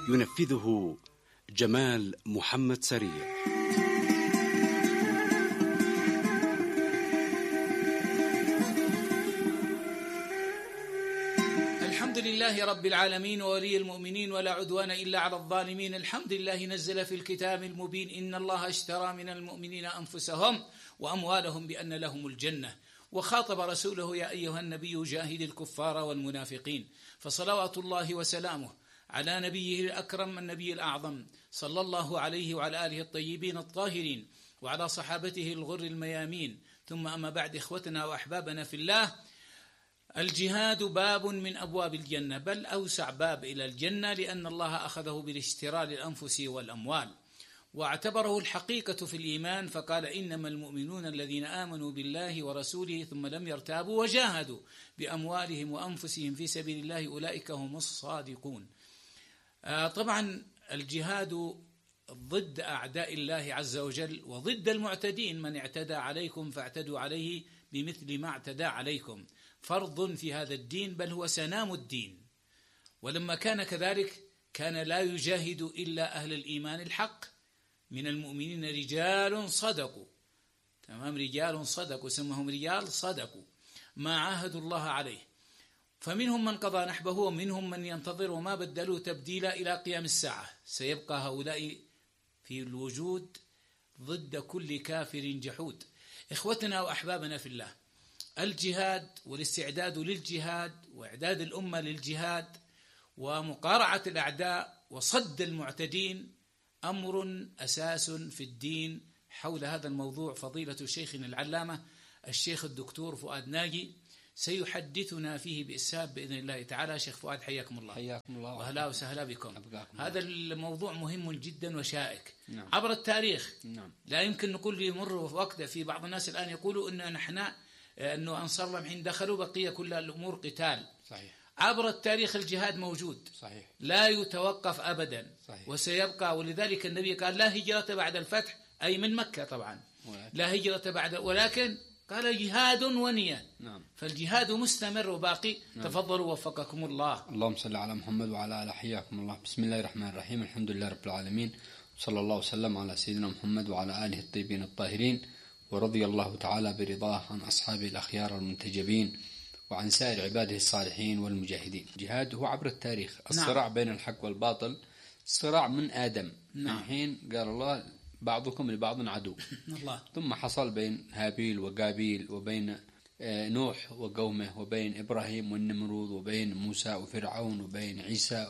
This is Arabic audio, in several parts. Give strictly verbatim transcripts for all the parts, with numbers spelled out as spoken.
ينفذه جمال محمد سريع. الحمد لله رب العالمين وولي المؤمنين ولا عدوان إلا على الظالمين. الحمد لله نزل في الكتاب المبين إن الله اشترى من المؤمنين أنفسهم وأموالهم بأن لهم الجنة، وخاطب رسوله يا أيها النبي جاهد الكفار والمنافقين. فصلوات الله وسلامه على نبيه الأكرم النبي الأعظم صلى الله عليه وعلى آله الطيبين الطاهرين وعلى صحابته الغر الميامين. ثم أما بعد، إخوتنا وأحبابنا في الله، الجهاد باب من أبواب الجنة، بل أوسع باب إلى الجنة، لأن الله أخذه بالاشتراء للأنفس والأموال، واعتبره الحقيقة في الإيمان، فقال إنما المؤمنون الذين آمنوا بالله ورسوله ثم لم يرتابوا وجاهدوا بأموالهم وأنفسهم في سبيل الله أولئك هم الصادقون. آه طبعا الجهاد ضد أعداء الله عز وجل وضد المعتدين، من اعتدى عليكم فاعتدوا عليه بمثل ما اعتدى عليكم، فرض في هذا الدين، بل هو سنام الدين. ولما كان كذلك كان لا يجاهد إلا أهل الإيمان الحق، من المؤمنين رجال صدقوا، تمام، رجال صدقوا، سمهم رجال صدقوا ما عاهدوا الله عليه، فمنهم من قضى نحبه ومنهم من ينتظر وما بدلوا تبديلا إلى قيام الساعة. سيبقى هؤلاء في الوجود ضد كل كافر جحود. إخوتنا وأحبابنا في الله، الجهاد والاستعداد للجهاد وإعداد الأمة للجهاد ومقارعة الأعداء وصد المعتدين أمر أساس في الدين. حول هذا الموضوع فضيلة شيخنا العلامة الشيخ الدكتور فؤاد ناجي سيحدثنا فيه بإسهاب بإذن الله تعالى. شيخ فؤاد حياكم الله. حياكم الله وأهلا وسهلا بكم. هذا الموضوع مهم جدا وشائك. نعم. عبر التاريخ. نعم. لا يمكن نقول يمر وقت في بعض الناس الآن يقولوا إن نحن أنه أنصار الله حين دخلوا بقي كل الأمور قتال. صحيح. عبر التاريخ الجهاد موجود. صحيح. لا يتوقف أبدا. صحيح. وسيبقى، ولذلك النبي قال لا هجرة بعد الفتح، أي من مكة طبعا. ولكن. لا هجرة بعد، ولكن قال جهاد ونية. نعم. فالجهاد مستمر وباقي. نعم. تفضلوا وفقكم الله. اللهم صل على محمد وعلى آله. حياكم الله. بسم الله الرحمن الرحيم. الحمد لله رب العالمين، صلى الله وسلم على سيدنا محمد وعلى آله الطيبين الطاهرين، ورضي الله تعالى برضاه عن أصحابه الأخيار المنتجبين وعن سائر عباده الصالحين والمجاهدين. الجهاد هو عبر التاريخ الصراع. نعم. بين الحق والباطل، صراع من آدم. نعم. من حين قال الله بعضكم لبعض عدو. الله. ثم حصل بين هابيل وقابيل، وبين نوح وقومه، وبين إبراهيم والنمرود، وبين موسى وفرعون، وبين عيسى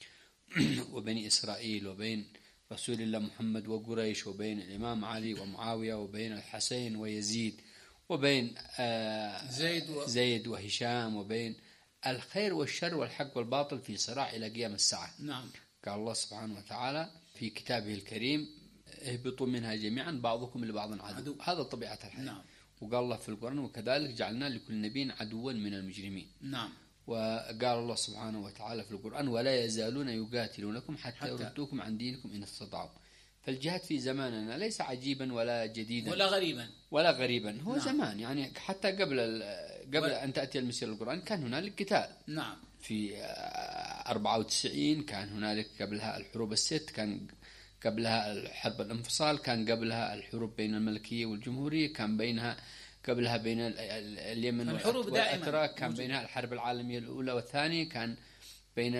وبني إسرائيل، وبين رسول الله محمد وقريش، وبين الإمام علي ومعاوية، وبين الحسين ويزيد، وبين زيد, و... زيد وهشام، وبين الخير والشر والحق والباطل في صراع إلى قيام الساعة. نعم. قال الله سبحانه وتعالى في كتابه الكريم اهبطوا منها جميعا بعضكم لبعض عدو, عدو. هذا طبيعة الحياة. نعم. وقال الله في القرآن وكذلك جعلنا لكل نبي عدوا من المجرمين. نعم. وقال الله سبحانه وتعالى في القرآن ولا يزالون يقاتلونكم حتى, حتى يردوكم عن دينكم إن استطاعوا. فالجهاد في زماننا ليس عجيبا ولا جديدا ولا غريبا ولا غريبا هو. نعم. زمان يعني حتى قبل قبل و... أن تأتي المسيرة القرآن كان هنالك قتال. نعم. في أربعة وتسعين كان هنالك، قبلها الحروب الست، كان قبلها الحرب الانفصال، كان قبلها الحروب بين الملكية والجمهورية، كان بينها قبلها بين اليمن والأتراك، كان بينها الحرب العالمية الأولى والثانية، كان بين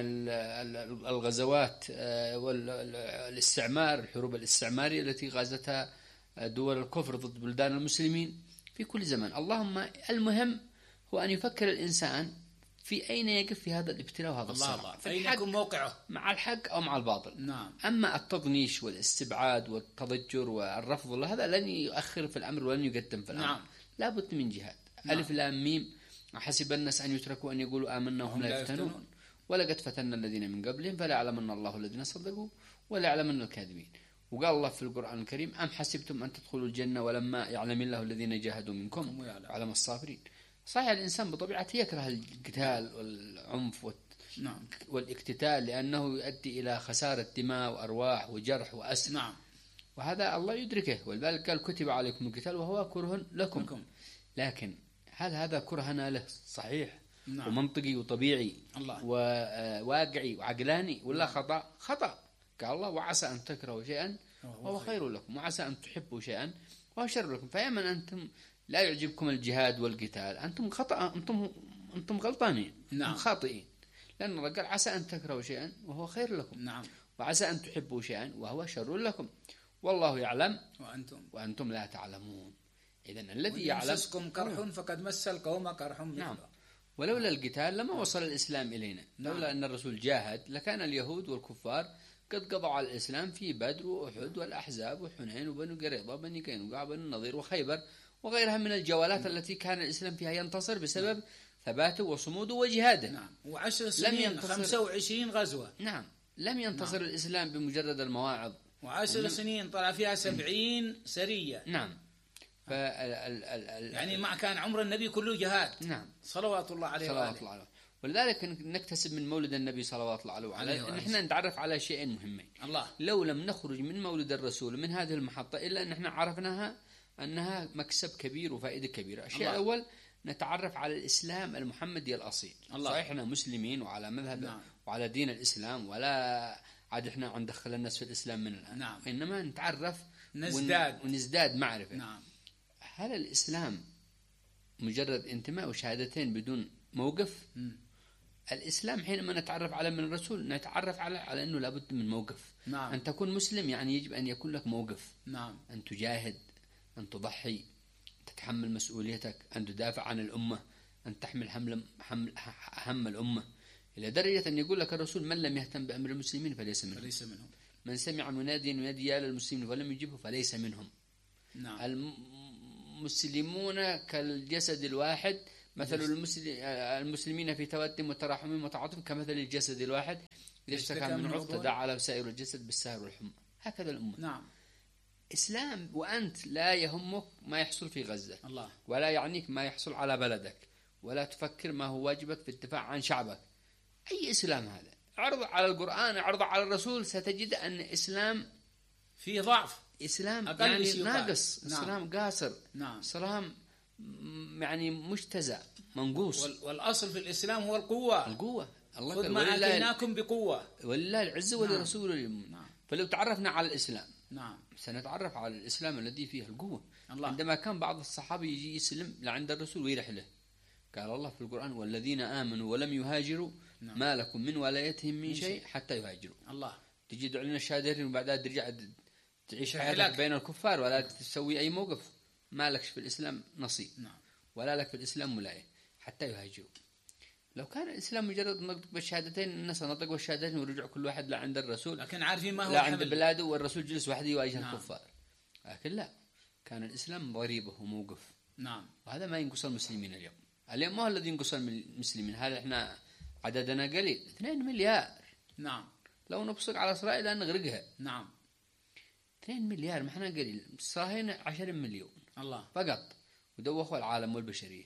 الغزوات والاستعمار، الحروب الاستعمارية التي غازتها دول الكفر ضد بلدان المسلمين في كل زمان. اللهم المهم هو أن يفكر الإنسان في أين يقف في هذا الابتلاء وهذا الصراع، أين يكون موقعه، مع الحق أو مع الباطل. نعم. أما التضنيش والاستبعاد والتضجر والرفض هذا لن يؤخر في الأمر ولن يقدم في الأمر. نعم. لا بد من جهاد. نعم. ألف لام ميم حسب الناس أن يتركوا أن يقولوا آمنا وهم لا يفتنون ولقد فتنا الذين من قبلهم فلا يعلمن الله الذين صدقوا ولا يعلمن الكاذبين. وقال الله في القرآن الكريم أم حسبتم أن تدخلوا الجنة ولما يعلم الله الذين جاهدوا منكم ويعلم الصابرين. صحيح الإنسان بطبيعته يكره القتال والعنف والت... نعم. والاقتتال لأنه يؤدي إلى خسارة دماء وأرواح وجرح وأسر. نعم. وهذا الله يدركه، ولذلك قال كتب عليكم القتال وهو كره لكم. لكم. لكن هل هذا كرهنا له؟ صحيح نعم. ومنطقي وطبيعي الله. وواقعي وعقلاني ولا نعم. خطأ؟ خطأ. قال الله وعسى أن تكرهوا شيئا وهو خير لكم، وعسى أن تحبوا شيئا وهو شر لكم. فيمن أنتم لا يعجبكم الجهاد والقتال أنتم خطأ، أنتم أنتم غلطانين. نعم. خاطئين، لأن الله قال عسى أن تكرهوا شيئا وهو خير لكم. نعم. وعسى أن تحبوا شيئا وهو شر لكم، والله يعلم وأنتم وأنتم لا تعلمون. إذن الذي يعلم يمسسكم كرح فقد مس القوم كرح مثله. نعم. ولولا القتال لما وصل الإسلام إلينا. نعم. لولا أن الرسول جاهد لكان اليهود والكفار قد قضوا على الإسلام في بدر وأحد والأحزاب وحنين وبنو قريظة وبني قينقاع وبنو النضير وخيبر وغيرها من الجولات التي كان الإسلام فيها ينتصر بسبب ثباته وصموده وجهاده. نعم. وعشر سنين خمسة وعشرين غزوة. نعم. لم ينتصر نعم. الإسلام بمجرد المواعظ. وعشر ونم... سنين طلع فيها سبعين سرية. نعم. فال... ال... ال... يعني ما كان عمر النبي كله جهاد. نعم. صلوات الله عليه صلوات الله عليه. ولذلك نكتسب من مولد النبي صلوات الله عليه وعلى ان احنا نتعرف على شيئين مهمين. الله. لو لم نخرج من مولد الرسول من هذه المحطة الا ان احنا عرفناها انها مكسب كبير وفائدة كبيرة. الشيء الله. الاول نتعرف على الاسلام المحمدي الاصيل. الله. صحيح احنا مسلمين وعلى مذهب نعم. وعلى دين الاسلام، ولا عاد احنا عم ندخل الناس في الاسلام من الان. نعم. انما نتعرف نزداد ون... ونزداد معرفة. نعم. هل الاسلام مجرد انتماء وشهادتين بدون موقف؟ م. الإسلام حينما نتعرف على من الرسول نتعرف على على أنه لابد من موقف. نعم. أن تكون مسلم يعني يجب أن يكون لك موقف. نعم. أن تجاهد، أن تضحي، تتحمل مسؤوليتك، أن تدافع عن الأمة، أن تحمل حمل حمل هم الأمة، إلى درجة أن يقول لك الرسول من لم يهتم بأمر المسلمين فليس منهم. فليس منهم. من سمع مناديا ينادي يا للمسلمين ولم يجبه فليس منهم. نعم. المسلمون كالجسد الواحد، مثل المسلمين في تودهم وتراحمهم وتعاطفهم كمثل الجسد الواحد إذا اشتكى من عضو تداعى له سائر الجسد بالسهر والحمى. هكذا الأمة. نعم. إسلام وأنت لا يهمك ما يحصل في غزة. الله. ولا يعنيك ما يحصل على بلدك، ولا تفكر ما هو واجبك في الدفاع عن شعبك. أي إسلام هذا؟ اعرض على القرآن، اعرض على الرسول، ستجد أن إسلام في ضعف، إسلام يعني ناقص. نعم. إسلام قاصر. نعم. إسلام يعني مجتزأ منقوص. والأصل في الإسلام هو القوة. القوة. الله قال ما آتيناكم بقوة ولله العزة ولرسوله. نعم. فلو تعرفنا على الإسلام نعم. سنتعرف على الإسلام الذي فيه القوة. الله. عندما كان بعض الصحابة يجي يسلم لعند الرسول ويرحله قال الله في القرآن والذين آمنوا ولم يهاجروا نعم. ما لكم من ولايتهم من شيء حتى يهاجروا. الله. تجي تعلن الشهادتين وبعدها ترجع تعيش حياتك بين الكفار ولا تسوي أي موقف. ما لكش في الإسلام نصيب. نعم. ولا لك في الإسلام ولاية حتى يهاجروا. لو كان الإسلام مجرد نطق بالشهادتين الناس نطق بالشهادتين ورجع كل واحد لا عند الرسول، لكن عارفين ما هو لا عند بلاده والرسول جلس وحده يواجه نعم. الكفار. لكن لا، كان الإسلام ضريبة وموقف. نعم. وهذا ما ينقص المسلمين اليوم. اليوم ما هو الذي ينقص المسلمين؟ هل احنا عددنا قليل؟ اثنين مليار. نعم. لو نبصق على إسرائيل نغرقها. نعم. اثنين مليار ما احنا قليل. إسرائيل عشرين مليون. الله. فقط. ودوخوا العالم والبشرية.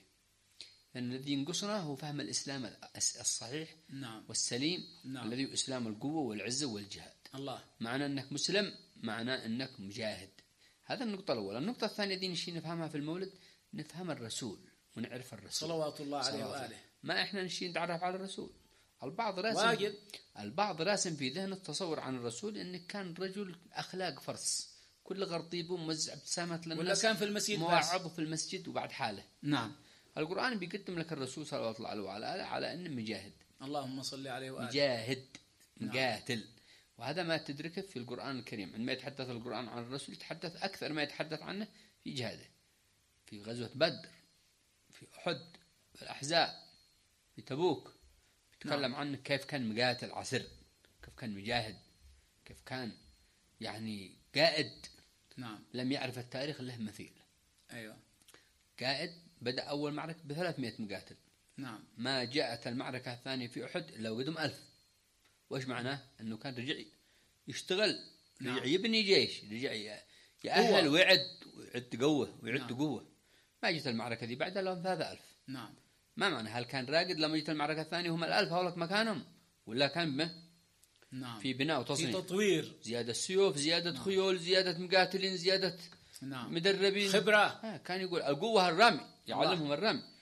لأن الذي ينقصنا هو فهم الإسلام الصحيح نعم. والسليم نعم. الذي إسلام القوة والعزة والجهاد. الله. معنى أنك مسلم معنى أنك مجاهد. هذا النقطة الأولى. النقطة الثانية دي نشي نفهمها في المولد، نفهم الرسول ونعرف الرسول صلوات الله عليه وآله. ما إحنا نشي نتعرف على الرسول. البعض راسم واجب. البعض راسم في ذهنه التصور عن الرسول إنه كان رجل أخلاق فرس، كل غرطيبه موزع ابتسامات للناس، ولا كان في المسجد موعظ في المسجد وبعد حاله. نعم. القرآن بيقدم لك الرسول صلى الله عليه وعلى آله على أنه مجاهد. اللهم صل عليه وآله. مجاهد مقاتل. نعم. وهذا ما تدركه في القرآن الكريم. عندما يتحدث القرآن عن الرسول يتحدث أكثر ما يتحدث عنه في جهاده، في غزوة بدر، في أحد، في الأحزاب، في تبوك. يتكلم نعم. عنه كيف كان مقاتل عسر، كيف كان مجاهد، كيف كان يعني قائد. نعم. لم يعرف التاريخ له مثيل. أيوة. قائد بدأ أول معركة بثلاثمائة مقاتل. نعم. ما جاءت المعركة الثانية في أحد إلا وقدم ألف. وإيش معناه؟ أنه كان رجع يشتغل، رجع نعم. يبني جيش، رجع يأهل ويعد ويعد قوة ويعد نعم. قوة. ما جت المعركة دي بعدها لهم ثلاثة ألف. نعم. ما معنى هل كان راقد لما جت المعركة الثانية هم الألف هولك مكانهم، ولا كان به نعم. في بناء وتصنيع، في تطوير، زيادة سيوف، زيادة نعم. خيول، زيادة مقاتلين، زيادة نعم. مدربين، خبرة. آه كان يقول القوة الرمي، يعلمهم الرمي.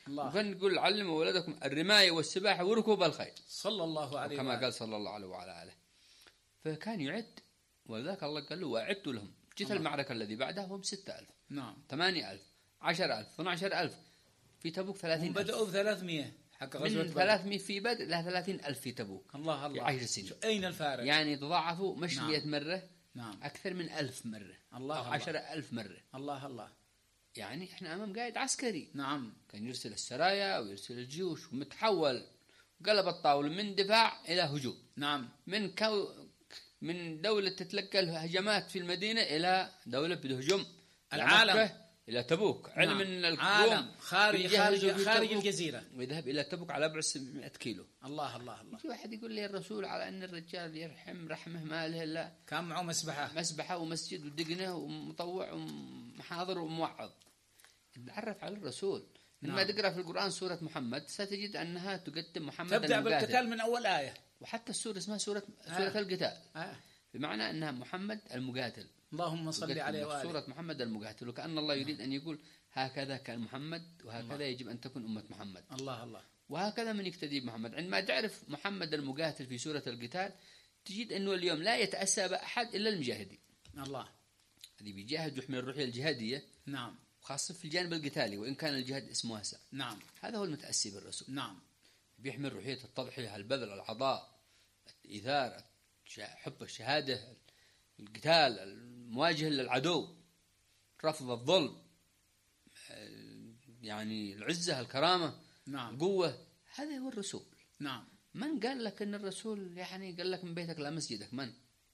الله. وكان يقول علموا ولدكم الرماية والسباحة وركوب الخيل صلى الله عليه كما وآله. قال صلى الله عليه وعلى آله. فكان يعد، ولذلك الله قال له وأعدوا لهم. جت المعركة الذي بعدها هم ستة ألف، نعم، ثمانية ألف، عشر ألف، اثنا عشر ألف. في تبوك ثلاثين ألف. بدأوا بثلاثمية حق غزوة من ثلاثمية في بدء إلى ثلاثين ألف في تبوك. الله الله. عشر سنين. أين الفارق؟ يعني تضاعفوا مش نعم. مئة مرة، نعم، أكثر من ألف مرة، الله أو الله. عشرة ألف مرة. الله الله. يعني إحنا أمام قائد عسكري. نعم، كان يرسل السرايا ويرسل الجيوش، ومتحول قلب الطاولة من دفاع إلى هجوم. نعم، من كو من دولة تتلقى الهجمات في المدينة إلى دولة بتهجم العالم إلى تبوك. علم نعم. أن القوم عالم خارج خارج خارج تبوك الجزيرة، ويذهب إلى تبوك على بعد سبعمائة كيلو. الله الله الله. في واحد يقول لي الرسول على أن الرجال يرحم رحمه ما له إلا كان معه مسبحة مسبحة ومسجد ودقنة ومطوع ومحاضر وموعظ. تعرف على الرسول. لما نعم. تقرأ في القرآن سورة محمد ستجد أنها تقدم محمد تبدأ المقاتل. بالقتال من أول آية. وحتى السورة اسمها سورة سورة آه. القتال، آه. بمعنى أنها محمد المقاتل. اللهم صل عليه وآله. سورة محمد المقاتل، وكأن الله يريد أن يقول هكذا كان محمد، وهكذا الله. يجب أن تكون أمة محمد. الله الله. وهكذا من يقتدي بمحمد. عندما تعرف محمد المقاتل في سورة القتال تجد أنه اليوم لا يتأسى بأحد إلا المجاهدين. الله. الذي بيجاهد يحمل الروحية الجهادية، نعم، خاصة في الجانب القتالي، وإن كان الجهاد اسمه هسه. نعم، هذا هو المتأسي بالرسول. نعم، بيحمل روحية التضحية، البذل، العطاء، الإيثار، حب الشهادة، القتال، المواجهة للعدو، رفض الظلم، يعني العزة، الكرامة، نعم، القوة. هذا هو الرسول. نعم. من قال لك أن الرسول يعني قال لك من بيتك لا مسجدك؟ من؟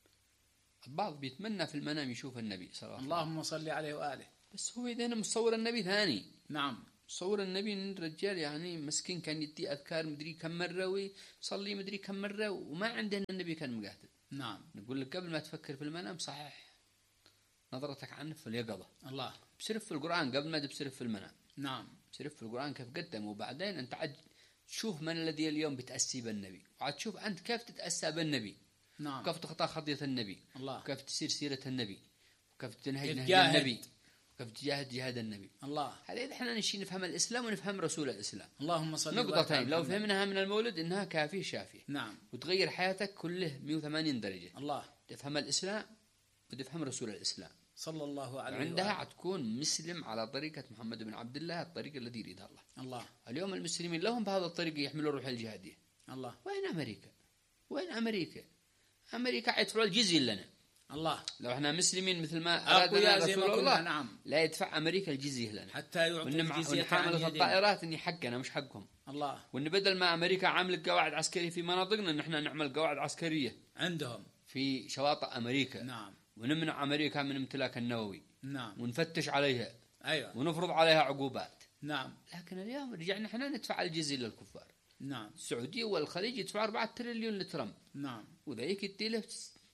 البعض بيتمنى في المنام يشوف النبي صلى الله عليه وسلم، اللهم صل عليه وآله. بس هو إذا مصور النبي ثاني. نعم، صور النبي ان الرجال يعني مسكين كان يدي أذكار مدري كم مرة ويصلي مدري كم مرة، وما عندنا النبي كان مقاتل. نعم. نقول لك قبل ما تفكر في المنام صحيح نظرتك عنه في اليقظة. الله. بسرف في القرآن قبل ما تبسرف في المنام. نعم. بسرف في القرآن كيف قدم، وبعدين أنت عاد تشوف من الذي اليوم بتأسي بالنبي، وعاد تشوف أنت كيف تتأسى بالنبي. نعم. وكيف تخطى خطية النبي. الله. وكيف تسير سيرة النبي، وكيف تنهج نهج تجاهد. النبي، وكيف تجاهد جهاد النبي. الله. هذا إذا احنا نشي نفهم الإسلام ونفهم رسول الإسلام. اللهم صل. نقطتين لو فهمناها من المولد إنها كافية شافية. نعم. وتغير حياتك كله مئة وثمانين درجة. الله. تفهم الإسلام وتفهم رسول الإسلام صلى الله عليه وعندها وآله. حتكون مسلم على طريقة محمد بن عبد الله، الطريقة الذي يريدها الله. الله. اليوم المسلمين لهم بهذا الطريق يحملوا الروح الجهادية. الله. وين أمريكا؟ وين أمريكا؟ أمريكا يدفعوا الجزية لنا. الله. لو احنا مسلمين مثل ما أرادنا رسول الله، نعم. لا يدفع أمريكا الجزية لنا حتى يعطوا الجزية عن حاملة يدين. الطائرات إني حقنا مش حقهم. الله. وإن بدل ما أمريكا عاملة قواعد عسكرية في مناطقنا نحن نعمل قواعد عسكرية عندهم في شواطئ أمريكا. نعم. ونمنع أمريكا من امتلاك النووي. نعم. ونفتش عليها. أيوة. ونفرض عليها عقوبات. نعم. لكن اليوم رجعنا احنا ندفع الجزية للكفار. نعم. السعودية والخليج يدفعوا أربعة تريليون لترامب. نعم. وذيك التيلة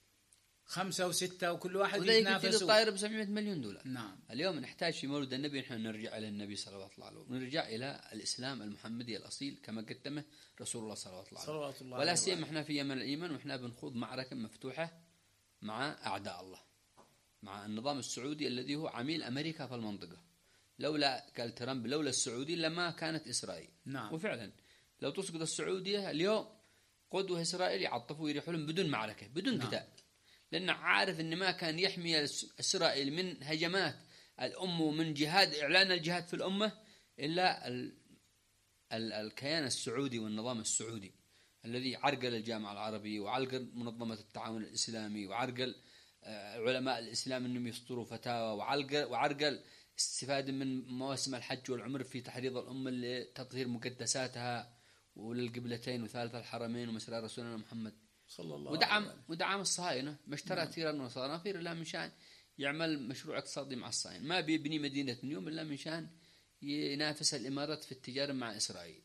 خمسة وستة وكل واحد وذيك التيلة يتنافسوا. طائرة بسبعمائة مليون دولار. نعم. اليوم نحتاج في مولد النبي نحن نرجع إلى النبي صلوات الله عليه، ونرجع إلى الإسلام المحمدي الأصيل كما قدمه رسول الله صلوات الله عليه. صلوات الله ولا عليه سيما احنا في يمن الإيمان وإحنا بنخوض معركة مفتوحة مع أعداء الله، مع النظام السعودي الذي هو عميل أمريكا في المنطقة. لولا قال ترامب لولا السعودي لما كانت إسرائيل. نعم. وفعلا لو تسقط السعودية اليوم قدوة إسرائيل يعطفوا ويريحوا لهم بدون معركة بدون نعم. قتال. لأنه عارف أن ما كان يحمي إسرائيل من هجمات الأمة ومن جهاد إعلان الجهاد في الأمة إلا ال ال الكيان السعودي والنظام السعودي الذي عرقل الجامعة العربية وعرقل منظمة التعاون الإسلامي وعرقل علماء الإسلام أنهم يصدروا فتاوى وعرقل, وعرقل استفادة من مواسم الحج والعمر في تحريض الأمة لتطهير مقدساتها وللقبلتين وثالث الحرمين ومسيرة رسولنا محمد صلى الله ودعم عليه. ودعم الصهاينة. ما اشترى تيران وصنافير إلا من شان يعمل مشروع اقتصادي مع الصهاينة. ما بيبني مدينة نيوم إلا من شان ينافس الإمارات في التجارة مع إسرائيل.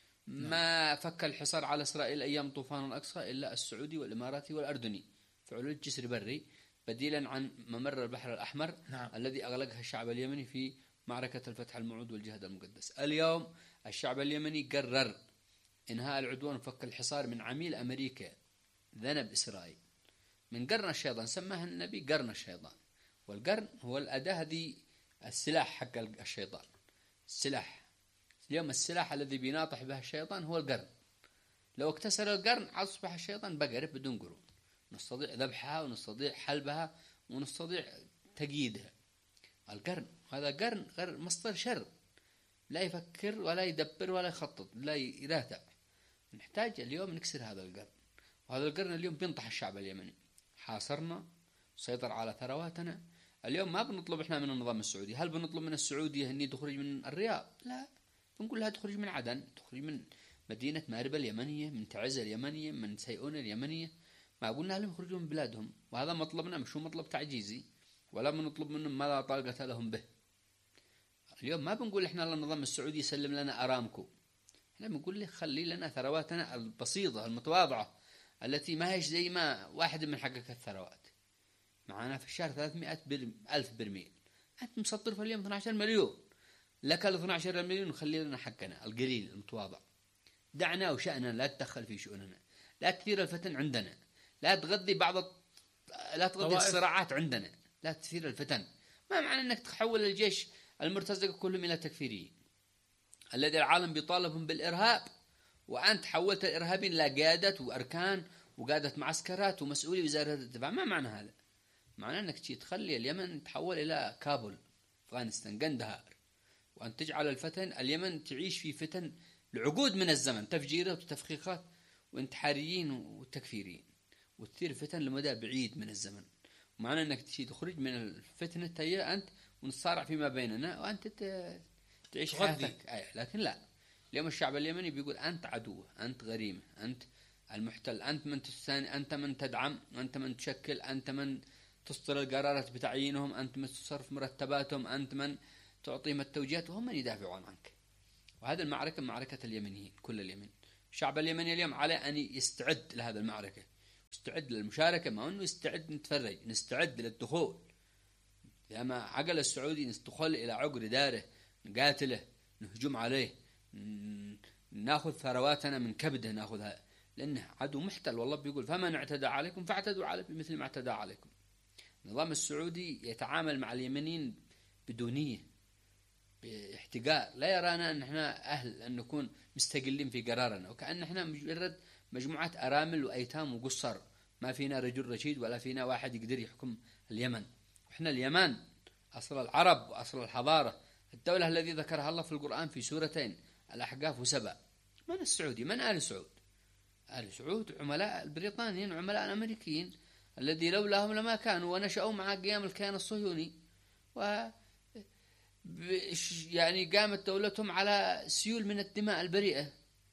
ما فك الحصار على إسرائيل أيام طوفان الأقصى إلا السعودي والإماراتي والأردني فعلوا الجسر بري بديلا عن ممر البحر الأحمر. نعم. الذي أغلقها الشعب اليمني في معركة الفتح الموعود والجهاد المقدس. اليوم الشعب اليمني قرر إنهاء العدوان وفك الحصار من عميل أمريكا ذنب إسرائيل من قرن الشيطان. سماها النبي قرن الشيطان، والقرن هو الأداة هذه السلاح حق الشيطان. السلاح اليوم السلاح الذي بيناطح به الشيطان هو القرن. لو اكتسر القرن أصبح الشيطان بقرة بدون قرون، نستطيع ذبحها ونستطيع حلبها ونستطيع تقييدها. القرن هذا قرن غير مصدر شر، لا يفكر ولا يدبر ولا يخطط، لا يراتع. نحتاج اليوم نكسر هذا القرن، وهذا القرن اليوم بينطح الشعب اليمني. حاصرنا، سيطر على ثرواتنا. اليوم ما بنطلب احنا من النظام السعودي، هل بنطلب من السعودية أن تخرج من الرياض؟ لا، بنقول لها تخرج من عدن، تخرج من مدينة مارب اليمنية، من تعز اليمنية، من سيئون اليمنية. ما قلنا لهم يخرجوا من بلادهم، وهذا مطلبنا، مش هو مطلب تعجيزي، ولا بنطلب منهم ما لا طاقة لهم به. اليوم ما بنقول احنا النظام السعودي يسلم لنا أرامكو، احنا بنقول له خلي لنا ثرواتنا البسيطة المتواضعة التي ما هيش زي ما واحد من حقك الثروات. معنا في الشهر ثلاثمائة ألف برميل، أنت مصدر في اليوم اثني عشر مليون، لك ال اثني عشر مليون وخلي لنا حقنا القليل المتواضع. دعنا وشأننا، لا تدخل في شؤوننا، لا تثير الفتن عندنا، لا تغذي بعض الط... لا تغذي الصراعات عندنا، لا تثير الفتن. ما معنى أنك تحول الجيش المرتزقة كلهم إلى تكفيريين الذي العالم بيطالبهم بالإرهاب، وأنت حولت الإرهابيين إلى قادة وأركان وقادة معسكرات ومسؤولي وزارة الدفاع. ما معنى هذا؟ معنى أنك تخلي اليمن تحول إلى كابول، أفغانستان، قندهار، وأن تجعل الفتن اليمن تعيش في فتن لعقود من الزمن، تفجيرات وتفخيخات وانتحاريين وتكفيريين، وتثير فتن لمدى بعيد من الزمن. معنى أنك تخرج من الفتنة هي أنت ونتصارع فيما بيننا وأنت تعيش حياتك. أي. لكن لا، اليوم الشعب اليمني بيقول أنت عدو، أنت غريمة، أنت المحتل، أنت من تستاني، أنت من تدعم، أنت من تشكل، أنت من تصدر القرارات بتعيينهم، أنت من تصرف مرتباتهم، أنت من تعطيهم التوجيهات، وهم من يدافعون عنك. وهذه المعركة معركة اليمنيين، كل اليمن. الشعب اليمني اليوم عليه أن يستعد لهذه المعركة، يستعد للمشاركة، ما أنه يستعد نتفرج، نستعد للدخول. لما عقل السعودي ندخل إلى عقر داره، نقاتله، نهجم عليه، ناخذ ثرواتنا من كبده، ناخذها، لأنه عدو محتل. والله بيقول فمن اعتدى عليكم فاعتدوا عليه بمثل ما اعتدى عليكم. النظام السعودي يتعامل مع اليمنيين بدونية، باحتقار، لا يرانا أن احنا أهل أن نكون مستقلين في قرارنا، وكأن احنا مجرد مجموعة أرامل وأيتام وقصر، ما فينا رجل رشيد ولا فينا واحد يقدر يحكم اليمن. وإحنا اليمن أصل العرب وأصل الحضارة، الدولة الذي ذكرها الله في القرآن في سورتين، الأحقاف وسبأ. من السعودي؟ من آل سعود؟ آل سعود عملاء البريطانيين وعملاء الأمريكيين الذي لولاهم لما كانوا، ونشأوا مع قيام الكيان الصهيوني، و يعني قامت دولتهم على سيول من الدماء البريئة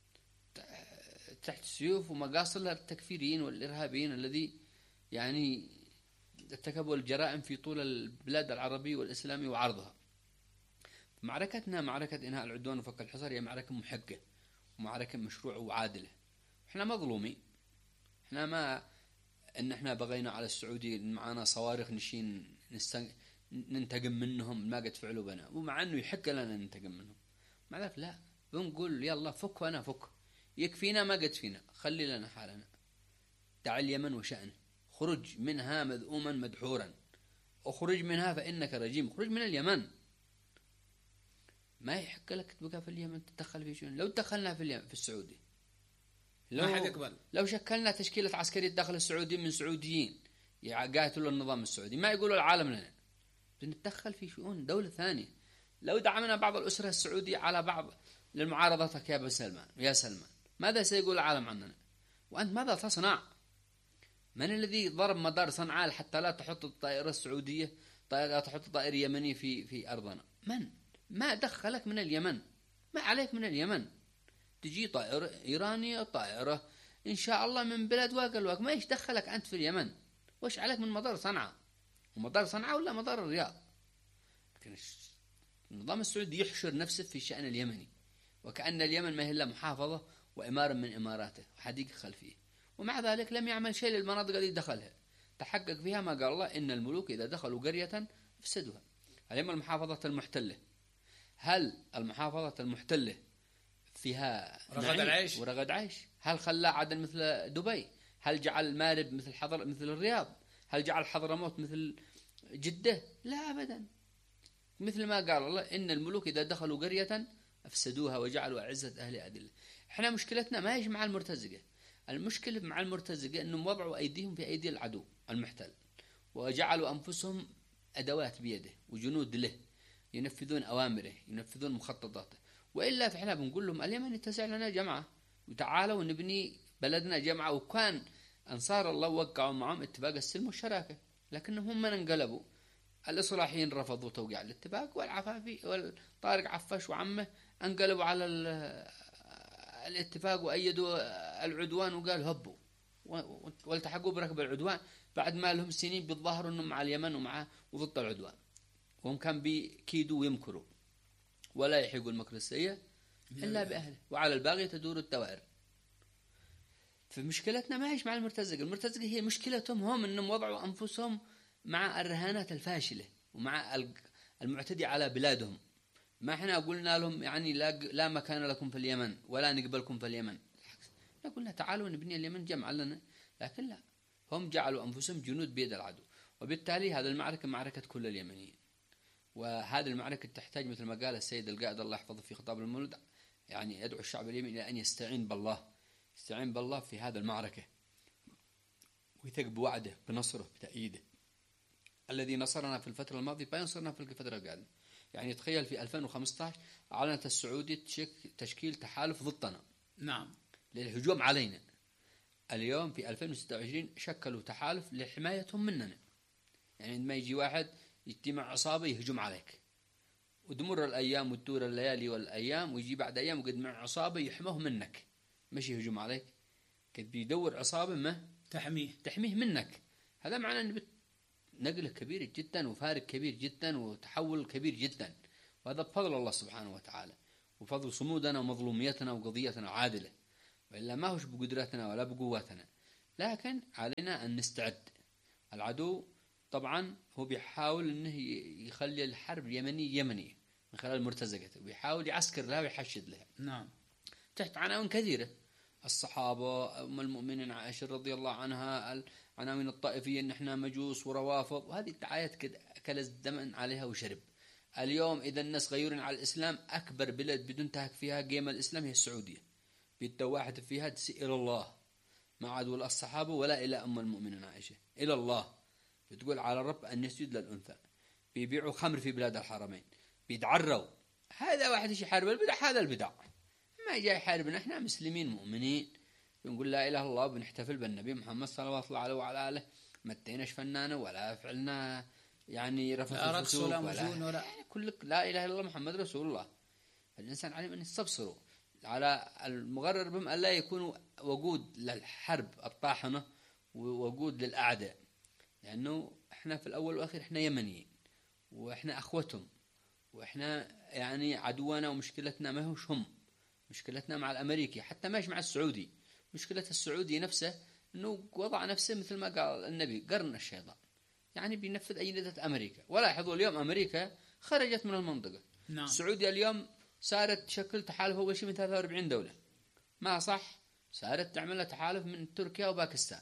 تحت سيوف ومقاصد التكفيريين والإرهابيين الذي يعني ارتكبوا الجرائم في طول البلاد العربية والإسلامية وعرضها. معركتنا معركة إنهاء العدوان وفك الحصار هي معركة محقة ومعركة مشروعة وعادلة. احنا مظلومين، احنا ما ان احنا بغينا على السعودي معانا صواريخ نشين نستن... ننتقم منهم ما قد فعلوا بنا، ومع انه يحق لنا ننتقم منهم، مع ذلك لا، بنقول يلا فك وانا فك، يكفينا ما قد فينا، خلي لنا حالنا. دع اليمن وشأنه، خرج منها مذءوما مدحورا، اخرج منها فإنك رجيم، خرج من اليمن. ما يحق لك تبقى في اليمن تتدخل في شؤون. لو دخلنا في اليمن في السعودي، لو ما حد يقبل. لو شكلنا تشكيلة عسكرية داخل السعودي من سعوديين يقاتلوا النظام السعودي، ما يقولوا العالم لنا، بنتدخل في شؤون دولة ثانية. لو دعمنا بعض الأسرة السعودية على بعض للمعارضتك يا ابن سلمان يا سلمان، ماذا سيقول العالم عننا؟ وأنت ماذا تصنع؟ من الذي ضرب مدار صنعاء حتى لا تحط الطائرة السعودية، لا تحط طائرة يمني في في أرضنا؟ من؟ ما دخلك من اليمن؟ ما عليك من اليمن؟ تجي طائرة إيرانية، طائرة إن شاء الله من بلاد واقع الواقع، ما يدخلك أنت في اليمن؟ وش عليك من مدار صنعاء؟ ومدار صنعاء ولا مدار الرياض؟ لكن النظام السعودي يحشر نفسه في الشأن اليمني، وكأن اليمن ما هي إلا محافظة وإمارة من إماراته وحديقة خلفية، ومع ذلك لم يعمل شيء للمناطق التي دخلها. تحقق فيها ما قال الله إن الملوك إذا دخلوا قرية فسدوها. اليوم المحافظة المحتلة، هل المحافظة المحتلة فيها رغد العيش ورغد عيش؟ هل خلى عدن مثل دبي؟ هل جعل مارب مثل حضر مثل الرياض؟ هل جعل حضرموت مثل جدة؟ لا أبدا. مثل ما قال الله إن الملوك إذا دخلوا قرية أفسدوها وجعلوا أعزة أهلها أذلة. إحنا مشكلتنا ما هي مع المرتزقة، المشكلة مع المرتزقة أنهم وضعوا أيديهم في أيدي العدو المحتل، وجعلوا أنفسهم أدوات بيده وجنود له ينفذون أوامره ينفذون مخططاته. وإلا فإحنا بنقول لهم اليمن يتسع لنا جمعة وتعالوا نبني بلدنا جمعة. وكان أنصار الله وقعوا معهم اتفاق السلم والشراكة، لكنهم هم من انقلبوا. الإصلاحيين رفضوا توقيع الاتفاق، والعفافي والطارق عفاش وعمه انقلبوا على الاتفاق وأيدوا العدوان وقال هبوا والتحقوا بركب العدوان بعد ما لهم سنين بالظاهر أنهم مع اليمن ومع وضد العدوان، وهم كان بيكيدوا ويمكروا ولا يحيقوا المكر السيء إلا بأهله، وعلى الباغي تدور الدوائر. فمشكلتنا ما هيش مع المرتزقة، المرتزقة هي مشكلتهم هم أنهم وضعوا أنفسهم مع الرهانات الفاشلة ومع المعتدي على بلادهم. ما احنا قلنا لهم يعني لا, لا مكان لكم في اليمن ولا نقبلكم في اليمن، لا قلنا تعالوا نبني اليمن جمع لنا، لكن لا، هم جعلوا أنفسهم جنود بيد العدو. وبالتالي هذا المعركة معركة كل اليمنيين، وهذه المعركة تحتاج مثل ما قال السيد القائد الله يحفظه في خطاب المولد، يعني يدعو الشعب اليمني إلى أن يستعين بالله، يستعين بالله في هذا المعركة ويثق بوعده بنصره بتأييده الذي نصرنا في الفترة الماضية فينصرنا في الفترة القادمة. يعني تخيل في ألفين وخمسة عشر أعلنت السعودية تشكيل تحالف ضدنا، نعم، للهجوم علينا. اليوم في ألفين وستة وعشرين شكلوا تحالف لحمايتهم مننا. يعني عندما يجي واحد يجتمع عصابة يهجم عليك، وتمر الأيام وتدور الليالي والأيام ويجي بعد أيام وقد مع عصابة يحموه منك، مش يهجم عليك، قد بيدور عصابة ما تحميه تحميه منك. هذا معناه أن نقلة كبيرة جدا وفارق كبير جدا وتحول كبير جدا، وهذا بفضل الله سبحانه وتعالى وفضل صمودنا ومظلوميتنا وقضيتنا عادلة، وإلا ما هوش بقدرتنا ولا بقواتنا. لكن علينا أن نستعد. العدو طبعا هو بيحاول أنه يخلي الحرب اليمنية يمنية من خلال المرتزقة، ويحاول يعسكر لها ويحشد لها، نعم، تحت عناوين كثيرة: الصحابة، أم المؤمنين عائشة رضي الله عنها، عناوين الطائفية إن إحنا مجوس وروافض، وهذه الدعايات كده أكل الزمن عليها وشرب. اليوم إذا الناس غيرون على الإسلام، أكبر بلد بدون تهك فيها قيمة الإسلام هي السعودية، بيتواحد فيها تسي إلى الله، ما عاد ولا الصحابة ولا إلى أم المؤمنين عائشة، إلى الله. بتقول على الرب أن يسجد للأنثى، بيبيعوا خمر في بلاد الحرمين، بيتعروا. هذا واحد يحارب البدع، هذا البدع ما جاي يحاربنا. إحنا مسلمين مؤمنين بنقول لا إله إلا الله، بنحتفل بالنبي محمد صلى الله عليه وعلى آله، ما تيناش فنانة ولا فعلنا يعني رفض الفسوق ولا, ولا, ولا يعني كلك لا إله إلا الله محمد رسول الله. الإنسان علم أن يستبصروا على المغرر بهم أن لا يكونوا وجود للحرب الطاحنة ووجود للأعداء، لأنه إحنا في الأول والأخير إحنا يمنيين وإحنا أخوتهم، وإحنا يعني عدونا ومشكلتنا ما هوش هم، مشكلتنا مع الأمريكي، حتى ماش مع السعودي. مشكلة السعودي نفسه أنه وضع نفسه مثل ما قال النبي قرن الشيطان، يعني بينفذ أجندة أمريكا. ولاحظوا اليوم أمريكا خرجت من المنطقة. نعم. السعودية اليوم صارت تشكل تحالف أول شيء من ثلاثة وأربعين دولة، ما صح، صارت تعمل تحالف من تركيا وباكستان،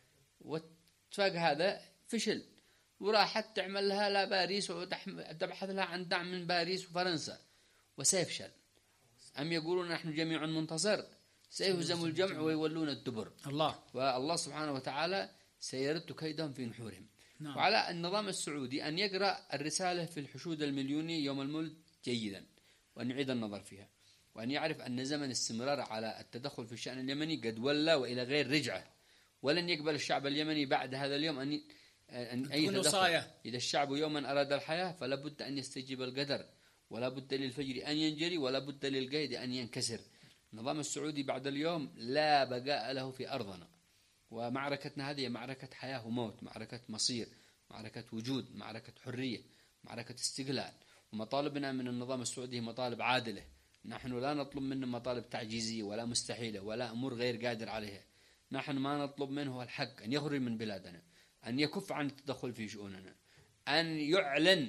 واتفاق هذا فشل، وراحت تعمل لها لا باريس وتبحث لها عن دعم من باريس وفرنسا وسيفشل. أم يقولون نحن جميع منتصر، سيهزم الجمع ويولون الدبر. الله والله سبحانه وتعالى سيرد كيدهم في نحورهم. نعم. وعلى النظام السعودي أن يقرأ الرسالة في الحشود المليوني يوم المولد جيدا، وأن يعيد النظر فيها، وأن يعرف أن زمن الاستمرار على التدخل في الشأن اليمني قد ولى وإلى غير رجعة، ولن يقبل الشعب اليمني بعد هذا اليوم أن أن أي تدخل. إذا الشعب يوما أراد الحياة فلا بد أن يستجيب القدر، ولا بد للفجر أن ينجلي، ولا بد للقيد أن ينكسر. النظام السعودي بعد اليوم لا بقاء له في أرضنا، ومعركتنا هذه معركة حياة وموت، معركة مصير، معركة وجود، معركة حرية، معركة استقلال. ومطالبنا من النظام السعودي مطالب عادلة، نحن لا نطلب منه مطالب تعجيزية ولا مستحيلة ولا أمور غير قادر عليها. نحن ما نطلب منه الحق أن يخرج من بلادنا، أن يكف عن التدخل في شؤوننا، أن يعلن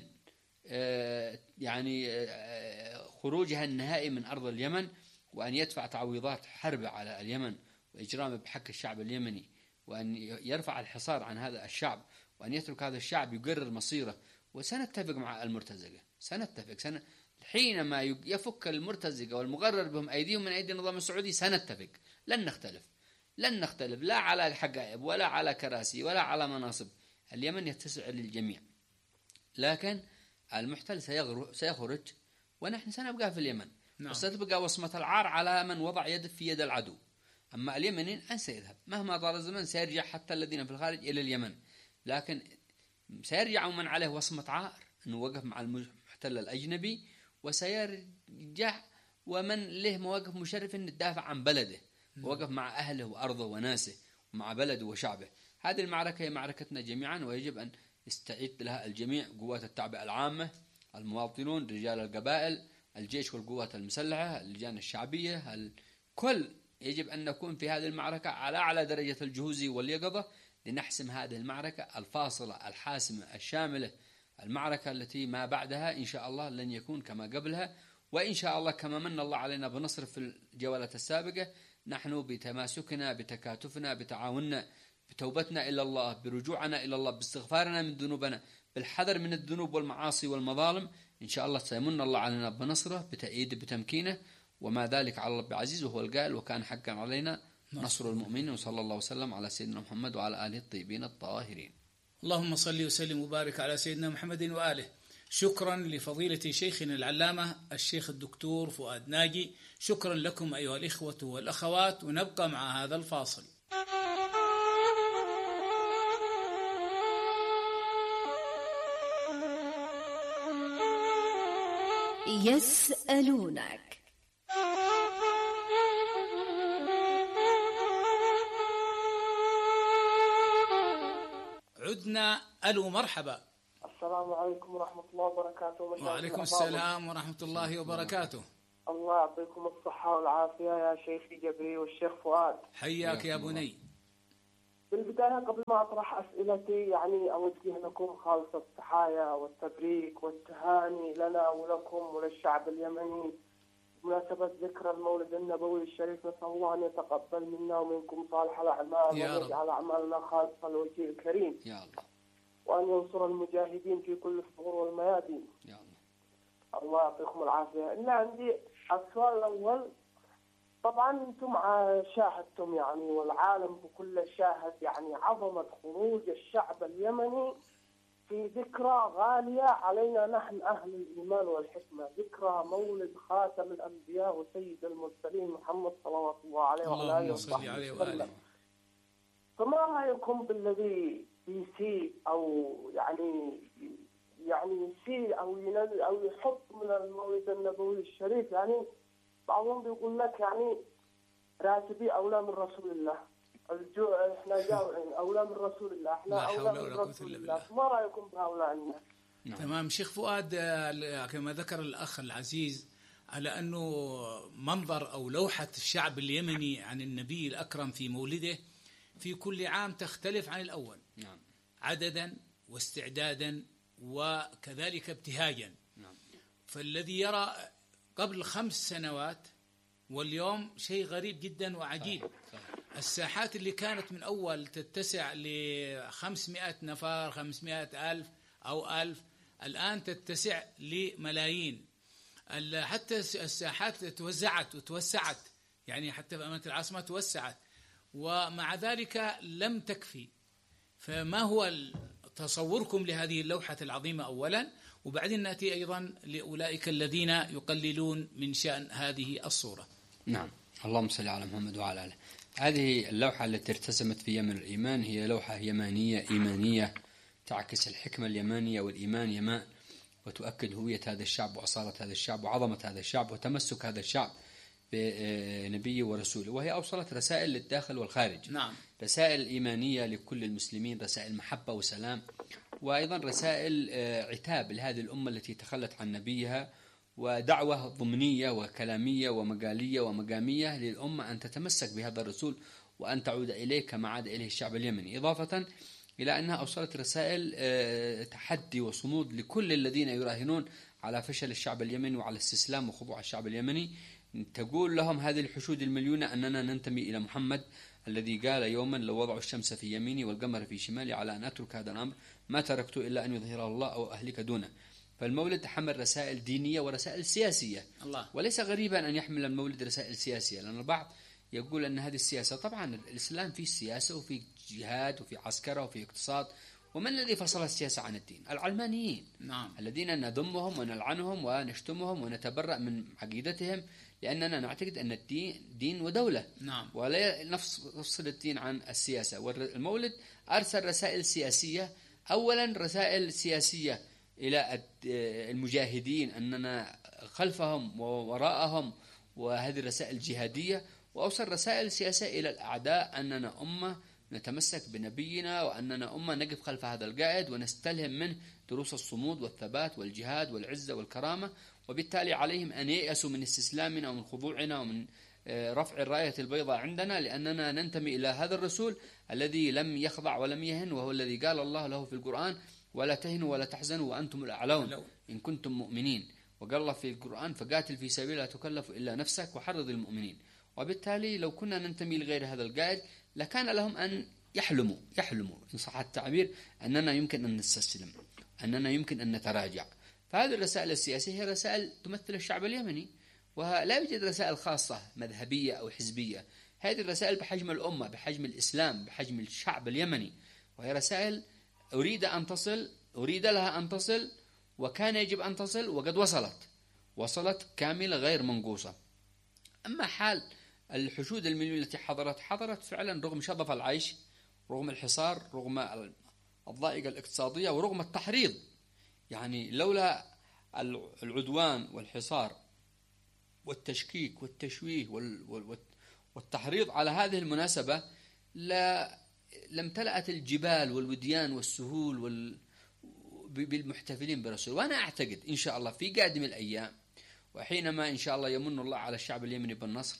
يعني خروجها النهائي من أرض اليمن، وأن يدفع تعويضات حرب على اليمن وإجرام بحق الشعب اليمني، وأن يرفع الحصار عن هذا الشعب، وأن يترك هذا الشعب يقرر مصيره. وسنتفق مع المرتزقة، سنتفق سنة حينما يفك المرتزقة والمغرر بهم أيديهم من أيدي النظام السعودي سنتفق، لن نختلف لن نختلف لا على الحقائب ولا على كراسي ولا على مناصب. اليمن يتسع للجميع، لكن المحتل سيخرج ونحن سنبقى في اليمن. نعم. وستبقى وصمة العار على من وضع يد في يد العدو. أما اليمنيين أن سيذهب مهما طال الزمن، سيرجع حتى الذين في الخارج إلى اليمن، لكن سيرجع من عليه وصمة عار أنه وقف مع المحتل الأجنبي، وسيرجع ومن له مواقف مشرفة أن تدافع عن بلده، ووقف مع أهله وأرضه وناسه ومع بلده وشعبه. هذه المعركة هي معركتنا جميعا، ويجب أن يستعد لها الجميع، قوات التعبئة العامة، المواطنون، رجال القبائل، الجيش والقوات المسلحة، اللجان الشعبية، الكل يجب أن نكون في هذه المعركة على أعلى درجة الجهوز واليقظة لنحسم هذه المعركة الفاصلة الحاسمة الشاملة، المعركة التي ما بعدها إن شاء الله لن يكون كما قبلها. وإن شاء الله كما من الله علينا بنصر في الجولات السابقة، نحن بتماسكنا بتكاتفنا بتعاوننا بتوبتنا إلى الله برجوعنا إلى الله باستغفارنا من ذنوبنا بالحذر من الذنوب والمعاصي والمظالم، إن شاء الله سيمن الله علينا بنصره بتأييده بتمكينه، وما ذلك على الله بعزيز، وهو القائل وكان حقا علينا نصر المؤمنين. وصلى الله وسلم على سيدنا محمد وعلى آله الطيبين الطاهرين. اللهم صل وسلم وبارك على سيدنا محمد وآله. شكرا لفضيلة شيخنا العلامة الشيخ الدكتور فؤاد ناجي. شكرا لكم أيها الإخوة والأخوات، ونبقى مع هذا الفاصل. يسألونك. عدنا. ألو مرحبا. السلام عليكم ورحمة الله وبركاته. وعليكم السلام ورحمة الله وبركاته. الله يعطيكم الصحة والعافية يا شيخي جبري والشيخ فؤاد. حياك يا بني. بالبداية قبل ما أطرح أسئلتي يعني أوجه لكم خالص التحايا والتبريك والتهاني لنا ولكم وللشعب اليمني بمناسبة ذكرى المولد النبوي الشريف. نسأل الله أن يتقبل منا ومنكم صالح الأعمال ويجعل أعمالنا خالصة لوجهه الكريم يا الله، وأن ينصر المجاهدين في كل الثغور والميادين يا الله. الله يعطيكم العافية. إلا عندي السؤال الأول، طبعا أنتم شاهدتم يعني والعالم بكل شاهد يعني عظمة خروج الشعب اليمني في ذكرى غالية علينا نحن أهل الإيمان والحكمة، ذكرى مولد خاتم الأنبياء وسيد المرسلين محمد صلى الله عليه وعلى آله وسلم. فما رأيكم بالذي يسيء أو يعني يعني يسيء أو ينزل أو يحط من المولد النبوي الشريف؟ يعني بعضهم بيقول لك يعني راتبي أولى من رسول الله، الجوع احنا جائعين أولى من رسول الله، احنا أولى من رسول الله. ما رأيكم بهؤلاء الناس؟ نعم. تمام شيخ فؤاد، كما ذكر الأخ العزيز على أنه منظر أو لوحة الشعب اليمني عن النبي الأكرم في مولده في كل عام تختلف عن الأول. نعم. عددا واستعدادا وكذلك ابتهاجا. نعم. فالذي يرى قبل خمس سنوات واليوم شيء غريب جدا وعجيب. صحيح. صحيح. الساحات اللي كانت من أول تتسع لخمسمائة نفر خمسمائة ألف أو ألف الآن تتسع لملايين. حتى الساحات توزعت وتوسعت، يعني حتى في أمانة العاصمة توسعت، ومع ذلك لم تكفي. فما هو تصوركم لهذه اللوحة العظيمة أولا، وبعدين نأتي أيضا لأولئك الذين يقللون من شأن هذه الصورة؟ نعم. اللهم صل على محمد وعلى آله. هذه اللوحة التي ارتسمت في يمن الإيمان هي لوحة يمانية إيمانية تعكس الحكمة اليمانية والإيمان يمان، وتؤكد هوية هذا الشعب وأصالة هذا الشعب وعظمة هذا الشعب وتمسك هذا الشعب بنبيه ورسوله، وهي أوصلت رسائل للداخل والخارج. نعم. رسائل إيمانية لكل المسلمين، رسائل محبة وسلام، وأيضا رسائل عتاب لهذه الأمة التي تخلت عن نبيها، ودعوة ضمنية وكلامية ومقالية ومقامية للأمة أن تتمسك بهذا الرسول وأن تعود إليه كما عاد إليه الشعب اليمني، إضافة إلى أنها أوصلت رسائل تحدي وصمود لكل الذين يراهنون على فشل الشعب اليمني وعلى استسلام وخضوع الشعب اليمني. تقول لهم هذه الحشود المليونة أننا ننتمي إلى محمد الذي قال يوما لو وضعوا الشمس في يميني والقمر في شمالي على أن أترك هذا الأمر ما تركته إلا أن يظهر الله أو أهلك دونه. فالمولد حمل رسائل دينية ورسائل سياسية. الله. وليس غريبا أن يحمل المولد رسائل سياسية، لأن البعض يقول أن هذه السياسة، طبعا الإسلام فيه سياسة وفيه جهاد وفيه عسكرة وفيه اقتصاد، ومن الذي فصل السياسة عن الدين؟ العلمانيين. نعم. الذين نذمهم ونلعنهم ونشتمهم ونتبرأ من عقيدتهم، لأننا نعتقد أن الدين دين ودولة. نعم. ولا نفصل الدين عن السياسة. والمولد أرسل رسائل سياسية، أولا رسائل سياسية إلى المجاهدين أننا خلفهم ووراءهم، وهذه الرسائل جهادية، وأوصل رسائل سياسية إلى الأعداء أننا أمة نتمسك بنبينا، وأننا أمة نقف خلف هذا القائد ونستلهم منه دروس الصمود والثبات والجهاد والعزة والكرامة. وبالتالي عليهم أن ييأسوا من استسلامنا ومن خضوعنا ومن رفع الراية البيضاء عندنا، لأننا ننتمي إلى هذا الرسول الذي لم يخضع ولم يهن، وهو الذي قال الله له في القرآن: ولا تهنوا ولا تحزنوا وأنتم الأعلون إن كنتم مؤمنين. وقال الله في القرآن: فقاتل في سبيل لا تكلف إلا نفسك وحرض المؤمنين. وبالتالي لو كنا ننتمي لغير هذا القائد لكان لهم أن يحلموا يحلموا إن صح التعبير أننا يمكن أن نستسلم، أننا يمكن أن نتراجع. فهذه الرسائل السياسية هي رسائل تمثل الشعب اليمني، ولا يوجد رسائل خاصة مذهبية أو حزبية. هذه الرسائل بحجم الأمة، بحجم الإسلام، بحجم الشعب اليمني، وهي رسائل أريد أن تصل أريد لها أن تصل وكان يجب أن تصل، وقد وصلت وصلت كاملة غير منقوصة. أما حال الحشود المليون التي حضرت حضرت فعلا رغم شظف العيش، رغم الحصار، رغم الضائقة الاقتصادية، ورغم التحريض. يعني لولا العدوان والحصار والتشكيك والتشويه والتحريض على هذه المناسبة لا لم تلأت الجبال والوديان والسهول وال... بالمحتفلين برسول. وأنا أعتقد إن شاء الله في قادم الأيام، وحينما إن شاء الله يمن الله على الشعب اليمني بالنصر،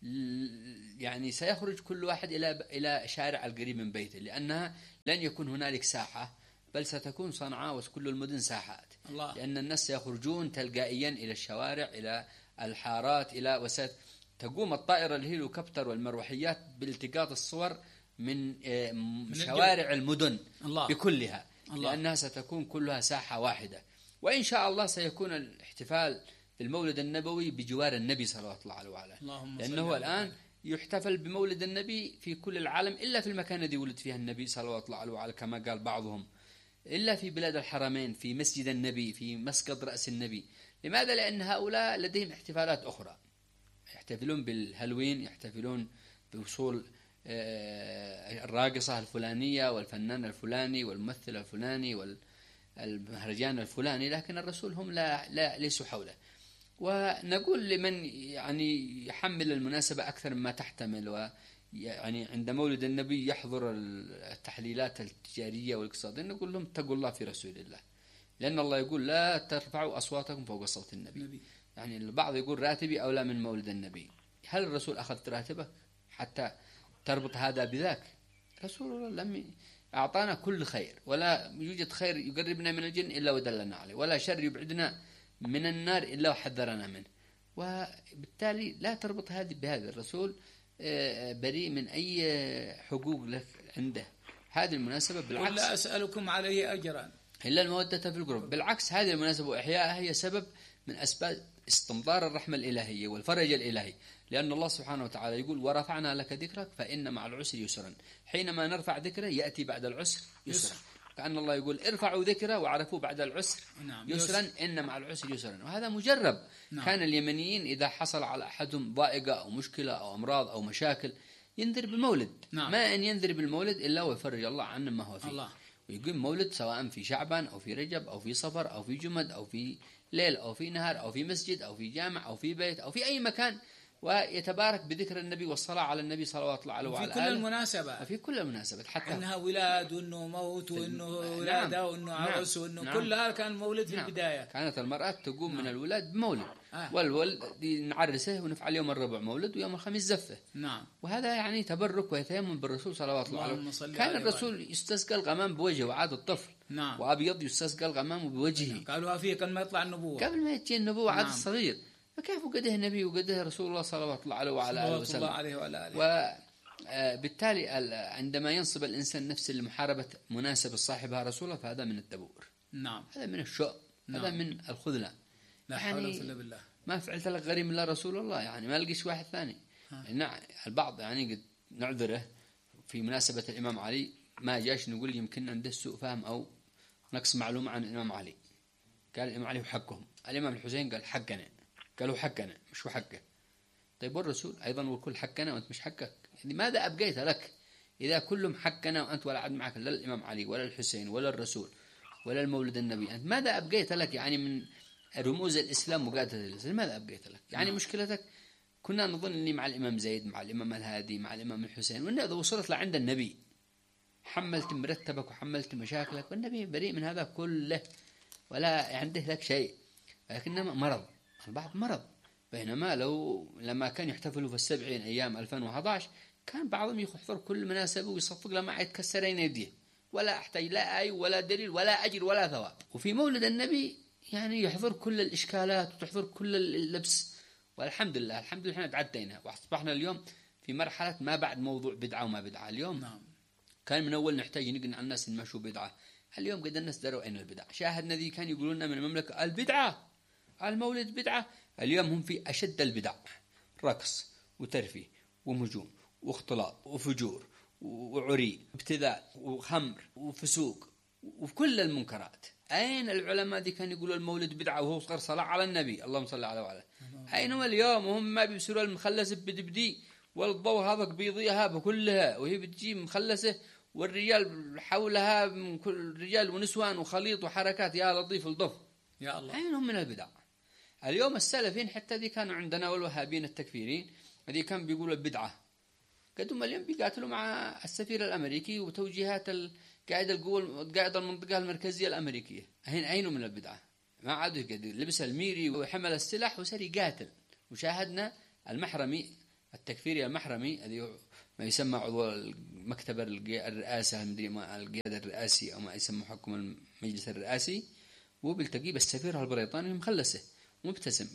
يعني سيخرج كل واحد إلى إلى شارع القريب من بيته، لأنها لن يكون هنالك ساحة، بل ستكون صنعاء وكل المدن ساحات. الله. لأن الناس سيخرجون تلقائيا إلى الشوارع، إلى الحارات، إلى وستقوم الطائرة الهيليكوبتر والمروحيات بالتقاط الصور من, من شوارع المدن. الله. بكلها. الله. لأنها ستكون كلها ساحة واحدة. وإن شاء الله سيكون الاحتفال في المولد النبوي بجوار النبي صلى الله عليه وعلى، لأنه الآن يحتفل بمولد النبي في كل العالم إلا في المكان الذي ولد فيها النبي صلى الله عليه وعلى، كما قال بعضهم، إلا في بلاد الحرمين، في مسجد النبي، في مسقط رأس النبي. لماذا؟ لأن هؤلاء لديهم احتفالات أخرى، يحتفلون بالهالوين، يحتفلون بوصول الراقصة الفلانية والفنان الفلاني والممثل الفلاني والمهرجان الفلاني، لكن الرسول هم لا, لا ليسوا حوله. ونقول لمن يعني يحمل المناسبة أكثر مما تحتمل، ويعني عند مولد النبي يحضر التحليلات التجارية والاقتصادية، نقول لهم اتقوا الله في رسول الله، لأن الله يقول: لا ترفعوا أصواتكم فوق صوت النبي. يعني البعض يقول راتبي أولى من مولد النبي. هل الرسول أخذ راتبه حتى تربط هذا بذاك؟ رسول الله لم أعطانا كل خير، ولا يوجد خير يقربنا من الجن إلا ودلنا عليه، ولا شر يبعدنا من النار إلا وحذرنا منه. وبالتالي لا تربط هذه بهذا. الرسول بريء من أي حقوق لك عنده. هذه المناسبة بالعكس، ولا أسألكم عليه أجرا إلا المودة في القرب. بالعكس، هذه المناسبة وإحيائها هي سبب من أسباب استمطار الرحمة الإلهية والفرج الإلهي، لأن الله سبحانه وتعالى يقول: ورفعنا لك ذكرك فإن مع العسر يسرا. حينما نرفع ذكره يأتي بعد العسر يسرا. كأن الله يقول: ارفعوا ذكره وعرفوا بعد العسر نعم. يسرا، إن مع العسر يسرا. وهذا مجرب. نعم. كان اليمنيين إذا حصل على أحدهم ضائقة أو مشكلة أو أمراض أو مشاكل ينذر بالمولد. نعم. ما أن ينذر بالمولد إلا ويفرج الله عنه ما هو فيه. الله. ويقيم مولد سواء في شعبان أو في رجب أو في صفر أو في جمد أو في ليل أو في نهار أو في مسجد أو في جامع أو في بيت أو في أي مكان، ويتبارك بذكر النبي والصلاة على النبي صلى الله عليه وعلى آله. في كل المناسبة. في كل المناسبات، حتى إنها ولاد وإنه موت وإنه ولادة نعم. وإنه عرس وإنه نعم. كل هذا كان مولد في نعم. البداية. كانت المرأة تقوم نعم. من الولاد بمولد. آه. والولد نعرسه ونفعل يوم الربع مولد ويوم الخميس زفه. نعم. وهذا يعني تبرك ويتيمم بالرسول صلى الله عليه وسلم. كان الرسول يستسقى الغمام بوجهه وعاد الطفل. نعم. وأبيض يستسقى الغمام بوجهه. قالوها فيه قبل ما يطلع النبوة. قبل ما يجي النبوة عاد نعم. الصغير. فكيف وقده النبي وقده رسول الله صلى الله عليه وعلى آله وسلم. وبالتالي عندما ينصب الإنسان نفسه لمحاربة مناسبة صاحبها رسوله فهذا من الدبور. نعم. هذا من الشؤم. نعم. هذا من الخذلان. لا حول ولا قوة إلا بالله. ما فعلت لك غريم إلا رسول الله، يعني ما لقيش واحد ثاني. نعم البعض يعني قد نعذره في مناسبة الإمام علي، ما جاش نقول يمكن عنده سوء فهم أو نقص معلومة عن الإمام علي. قال الإمام علي وحقهم، الإمام الحسين قال حقنا، قالوا حقنا مش حقه. طيب والرسول أيضا والكل حقنا وأنت مش حقك، يعني ماذا أبقيت لك إذا كلهم حقنا وأنت ولا عد معك لا الإمام علي ولا الحسين ولا الرسول ولا المولد النبي، أنت ماذا أبقيت لك يعني من رموز الإسلام وقادة الإسلام؟ ماذا أبقيت لك يعني؟ نعم. مشكلتك كنا نظن أني مع الإمام زيد مع الإمام الهادي مع الإمام الحسين، وأن إذا وصلت لعند النبي حملت مرتبك وحملت مشاكلك، والنبي بريء من هذا كله ولا عنده لك شيء. لكنما مرض البعض مرض، بينما لو لما كان يحتفلوا في السبعين أيام ألفين وأحد عشر كان بعضهم يحضر كل مناسبة ويصفق لما يتكسرين يديه ولا أحتاج لا أي ولا دليل ولا أجر ولا ثواب. وفي مولد النبي يعني يحضر كل الإشكالات وتحضر كل اللبس، والحمد لله الحمد لله احنا تعدينا واصبحنا اليوم في مرحلة ما بعد موضوع بدعة وما بدعة. اليوم نعم. كان من أول نحتاج نقنع الناس إن ما شو بدعة، اليوم قد الناس دروا أين البدعة. شاهدنا ذي كان يقولون من المملكة البدعة المولد بدعة، اليوم هم في أشد البدع، رقص وترفيه ومجون واختلاط وفجور وعري وابتذال وخمر وفسوق وكل المنكرات. أين العلماء ذي كان يقولوا المولد بدعة وهو صغر صلاة على النبي اللهم صل على وعلى؟ أينما اليوم وهم ما بيبصروا المخلصة بدبدي والضوء هذا بيضيها بكلها وهي بتجي مخلصة والرجال حولها من كل رجال ونسوان وخليط وحركات يا لطيف الضف يا الله. أينهم من البدع؟ اليوم السلفين حتى ذي كانوا عندنا والوهابين التكفيرين ذي كان بيقولوا البدعة، قدهم اليوم بيقاتلوا مع السفير الأمريكي وتوجيهات قائد القوى قائد المنطقة المركزية الأمريكية. هين أينه من البدعة؟ ما عادوا قد لبس الميري وحمل السلاح وصار يقاتل. وشاهدنا المحرمي التكفيري المحرمي الذي ما يسمى عضو مكتب الرئاسة مدري ما القيادة الرئاسي أو ما يسمى حكم المجلس الرئاسي، وبيلتقي بالسفير البريطاني مخلصه مبتسم،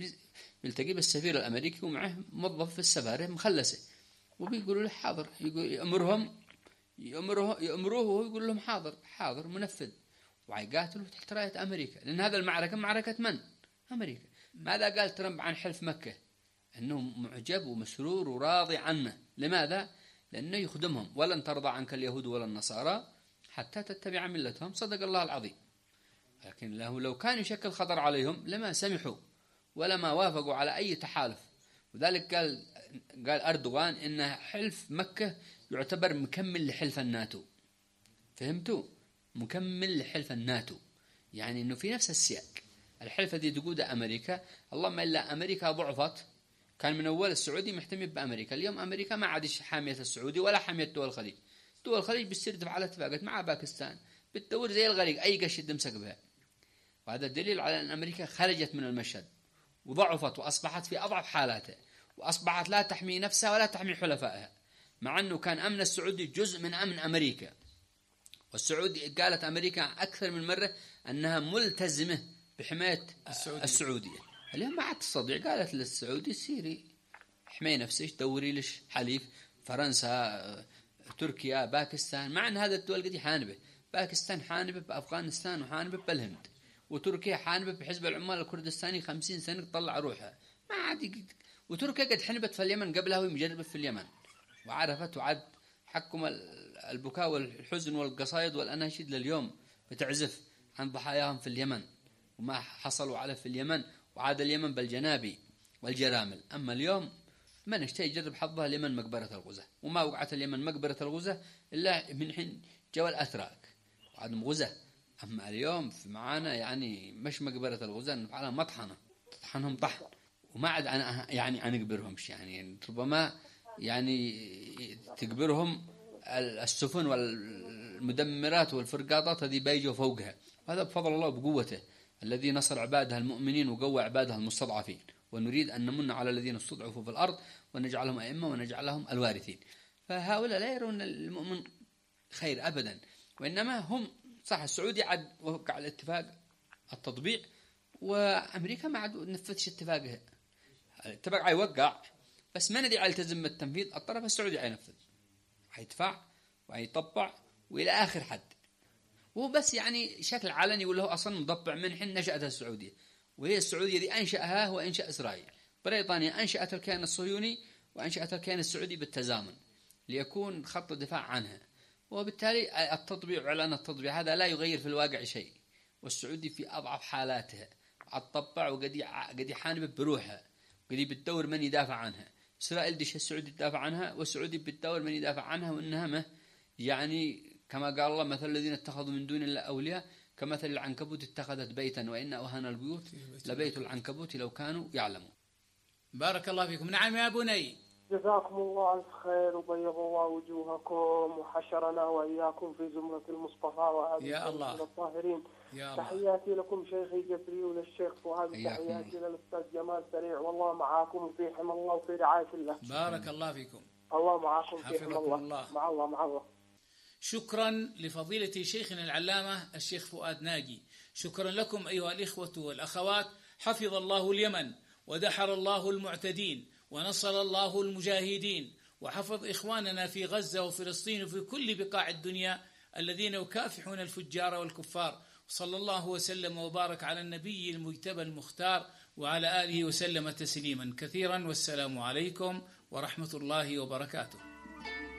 بيلتقي بالسفير الأمريكي ومعه موظف في السفارة مخلصه وبيقولوا له حاضر، يقول يأمرهم يأمره يأمروه وهو يقول لهم حاضر حاضر منفذ، ويقاتلوا تحت راية أمريكا. لأن هذا المعركة معركة من؟ أمريكا. ماذا قال ترامب عن حلف مكة؟ أنه معجب ومسرور وراضي عنه. لماذا؟ لأنه يخدمهم. ولن ترضى عنك اليهود ولا النصارى حتى تتبع ملتهم. صدق الله العظيم. لكن له لو كان يشكل خطر عليهم لما سمحوا ولا ما وافقوا على أي تحالف. وذلك قال قال أردوغان إن حلف مكة يعتبر مكمل لحلف الناتو. فهمتوا؟ مكمل لحلف الناتو، يعني إنه في نفس السياق. الحلف الذي تقوده أمريكا، اللهم إلا أمريكا ضعفت، كان من أول السعودي محتمي بأمريكا، اليوم أمريكا ما عادش حامية السعودي ولا حامية دول الخليج. دول الخليج بتصير على اتفاقات مع باكستان بتدور زي الغريق أي قش تمسك بها. وهذا الدليل على أن أمريكا خرجت من المشهد وضعفت وأصبحت في أضعف حالاتها، وأصبحت لا تحمي نفسها ولا تحمي حلفائها، مع أنه كان أمن السعودي جزء من أمن أمريكا. والسعودي قالت أمريكا أكثر من مرة أنها ملتزمة بحماية السعودية, السعودية. اليوم ما عاد تستطيع، قالت للسعودي سيري حمي نفسك دوري لش حليف فرنسا تركيا باكستان، مع أن هذا الدول قد حانبة. باكستان حانبة بأفغانستان وحانبة بالهند، وتركيا حانبة بحزب العمال الكردستاني خمسين سنة تطلع روحها ما عاد. وتركيا قد حنبت في اليمن قبلها ومجربة في اليمن وعرفت وعد حكم البكاء والحزن والقصائد والأناشيد لليوم بتعزف عن ضحاياهم في اليمن وما حصلوا على في اليمن، وعاد اليمن بالجنابي والجرامل. أما اليوم ما نشتهي يجرب حظها اليمن مقبرة الغزة، وما وقعت اليمن مقبرة الغزة إلا من حين جوا الأتراك وعدم غزة. أما اليوم في معانا يعني مش مقبرة الغزة، نفعلها مطحنة تطحنهم طحن، وما عاد أنا يعني أنا أقبرهمش، يعني ربما يعني تقبرهم السفن والمدمرات والفرقاطات هذه بيجوا فوقها. وهذا بفضل الله وبقوته الذي نصر عباده المؤمنين وقوى عباده المستضعفين. ونريد أن نمن على الذين استضعفوا في الأرض ونجعلهم أئمة ونجعلهم الوارثين. فهؤلاء لا يرون المؤمن خير أبدا، وإنما هم صح. السعودي عاد وقع الاتفاق التطبيع، وأمريكا ما عاد نفذش اتفاقها. الاتفاق عيوقع بس ما ندري يلتزم بالتنفيذ. الطرف السعودي عينفذ، عيدفع وعيطبع وإلى آخر حد. هو بس يعني شكل علني، ولا هو أصلا مضبع من حين نشأتها السعودية، وهي السعودية دي أنشأها هو أنشأ إسرائيل. بريطانيا أنشأت الكيان الصهيوني وأنشأت الكيان السعودي بالتزامن ليكون خط الدفاع عنها، وبالتالي التطبيع وإعلان التطبيع هذا لا يغير في الواقع شيء. والسعودي في أضعف حالاتها عالطبع وقد قد يحانب بروحها، قد بتدور من يدافع عنها. إسرائيل ديش السعودي يدافع عنها، والسعودي بتدور من يدافع عنها، وإنها ما يعني كما قال الله مثل الذين اتخذوا من دون الله أولياء كمثل العنكبوت اتخذت بيتا وإن أوهن البيوت لبيت العنكبوت لو كانوا يعلمون. بارك الله فيكم. نعم يا بني. جزاكم الله ألف خير وبيض الله وجوهكم وحشرنا وإياكم في زمرة المصطفى وهذه يا الله الطاهرين. يا الله. تحياتي لكم شيخي جبري وللشيخ فؤاد، تحياتي للأستاذ جمال سريع، والله معاكم وفي حمى الله وفي رعاية الله. بارك الله فيكم. الله معاكم في حمى الله. الله. مع الله مع الله. شكرا لفضيلة شيخنا العلامة الشيخ فؤاد ناجي. شكرا لكم أيها الإخوة والأخوات. حفظ الله اليمن ودحر الله المعتدين ونصر الله المجاهدين، وحفظ إخواننا في غزة وفلسطين وفي كل بقاع الدنيا الذين يكافحون الفجار والكفار. صلى الله وسلم وبارك على النبي المجتبى المختار وعلى آله وسلم تسليما كثيرا، والسلام عليكم ورحمة الله وبركاته.